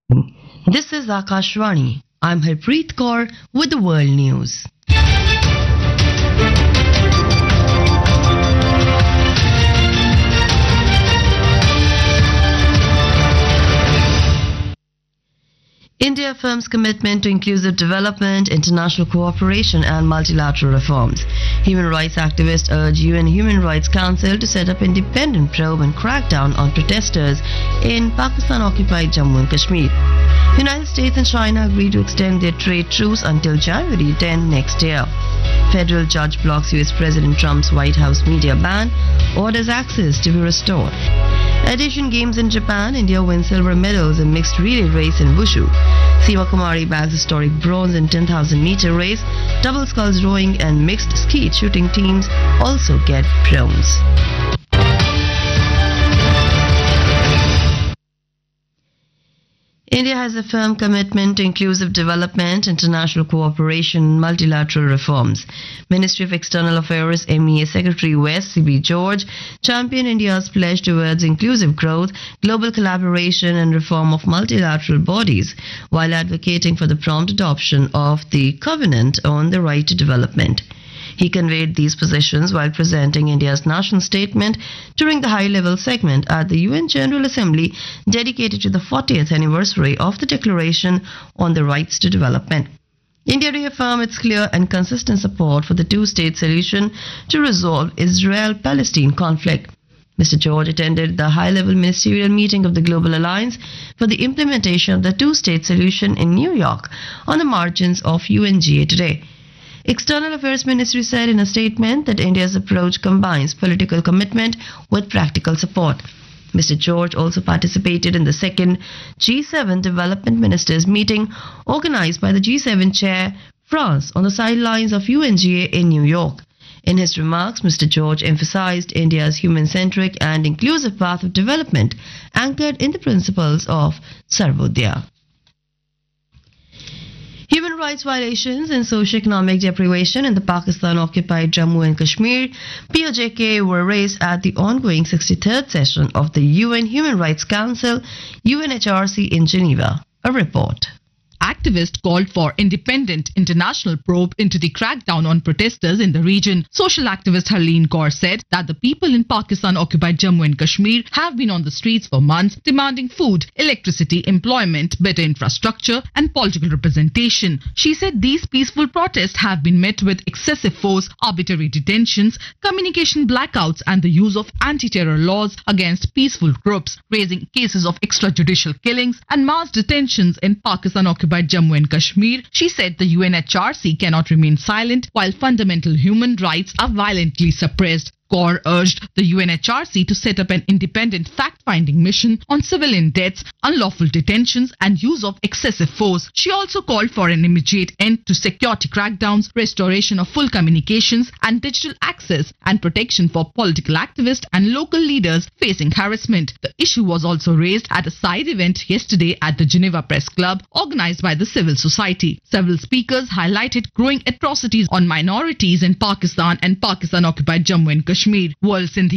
This is Akashvani. I'm Harpreet Kaur with the World News. India affirms commitment to inclusive development, international cooperation and multilateral reforms. Human rights activists urge UN Human Rights Council to set up independent probe and crack down on protesters in Pakistan-occupied Jammu and Kashmir. United States and China agree to extend their trade truce until January 10 next year. Federal judge blocks US President Trump's White House media ban, orders access to be restored. At Asian Games in Japan, India wins silver medals in mixed relay race and wushu. Seema Kumari bags historic bronze in 10,000 meter race. Double sculls rowing and mixed skeet shooting teams also get bronze. India has a firm commitment to inclusive development, international cooperation and multilateral reforms. Ministry of External Affairs MEA Secretary West C.B. George championed India's pledge towards inclusive growth, global collaboration and reform of multilateral bodies, while advocating for the prompt adoption of the Covenant on the Right to Development. He conveyed these positions while presenting India's national statement during the high-level segment at the UN General Assembly dedicated to the 40th anniversary of the Declaration on the Rights to Development. India reaffirmed its clear and consistent support for the two-state solution to resolve Israel-Palestine conflict. Mr. George attended the high-level ministerial meeting of the Global Alliance for the implementation of the two-state solution in New York on the margins of UNGA today. External Affairs Ministry said in a statement that India's approach combines political commitment with practical support. Mr. George also participated in the second G7 Development Ministers meeting organized by the G7 chair, France, on the sidelines of UNGA in New York. In his remarks, Mr. George emphasized India's human-centric and inclusive path of development anchored in the principles of Sarvodaya. Human rights violations and socio-economic deprivation in the Pakistan-occupied Jammu and Kashmir (POJK) were raised at the ongoing 63rd session of the UN Human Rights Council (UNHRC) in Geneva. A report. Activists called for independent international probe into the crackdown on protesters in the region. Social activist Harleen Kaur said that the people in Pakistan-occupied Jammu and Kashmir have been on the streets for months demanding food, electricity, employment, better infrastructure and political representation. She said these peaceful protests have been met with excessive force, arbitrary detentions, communication blackouts and the use of anti-terror laws against peaceful groups, raising cases of extrajudicial killings and mass detentions in Pakistan-occupied Jammu and Kashmir. She said the UNHRC cannot remain silent while fundamental human rights are violently suppressed. Kaur urged the UNHRC to set up an independent fact-finding mission on civilian deaths, unlawful detentions and use of excessive force. She also called for an immediate end to security crackdowns, restoration of full communications and digital access, and protection for political activists and local leaders facing harassment. The issue was also raised at a side event yesterday at the Geneva Press Club organized by the civil society. Several speakers highlighted growing atrocities on minorities in Pakistan and Pakistan-occupied Jammu and Kashmir. World Sindhi